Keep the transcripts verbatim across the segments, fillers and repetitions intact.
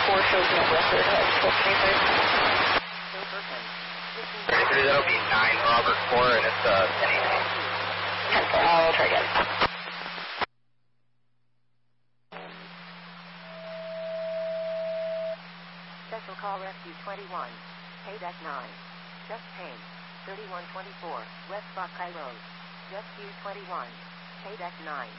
four shows no record of twelve twenty-three. thirty-three, that'll be nine Robert four, and it's uh, ten eighteen. ten four, I'll try again. Special call rescue twenty-one, K nine, just Payne, thirty-one twenty-four, West Buckeye Road, rescue twenty-one, K nine.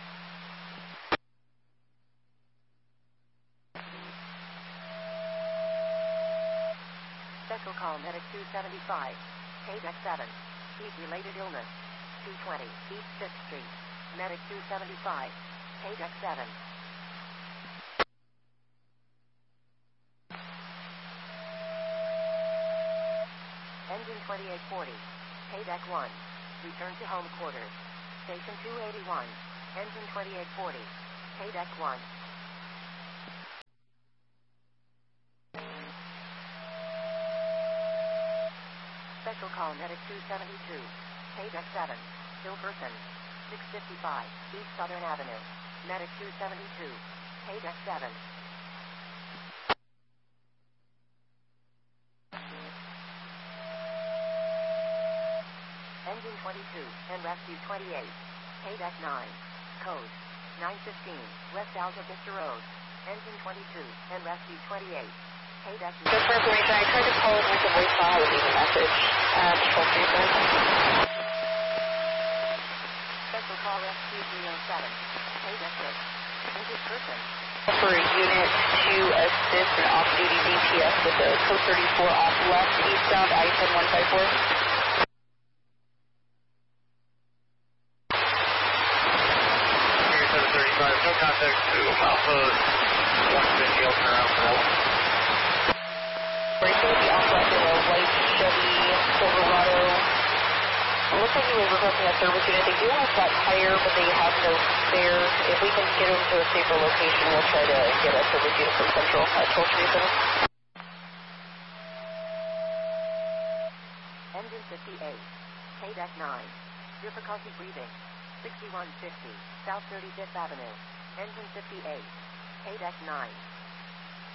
Special call medic two seventy-five, K seven, heat-related illness, two twenty, East fifth Street, medic two seventy-five, K seven. Engine twenty-eight forty, K one, return to home quarters, station two eighty-one, engine twenty-eight forty, K one. Special call medic two seventy-two, K seven, Hilverson, six fifty-five, East Southern Avenue, medic two seventy-two, K seven. Engine twenty-two, and rescue twenty-eight, K nine, code nine fifteen, West Alta Vista Road, engine twenty-two, and rescue twenty-eight, K nine. Just for information, I tried to call and leave a voicemail. I would leave a message at twelve twenty-three. Special call rescue three oh seven, K six, injured person. For unit to assist an off-duty D P S with the code thirty-four off left eastbound I ten one five four. No contact to Alpha one fifty, I'll turn around for that. Racing with the off left in a white Chevy Silverado. It looks like he was requesting a service unit. They do have that tire, but they have no spare. If we can get him to a safer location, we'll try to get a service unit from Central at twelve twenty-seven. Engine fifty-eight, K nine, difficulty breathing, sixty-one fifty, South thirty-fifth Avenue, engine fifty-eight, K nine.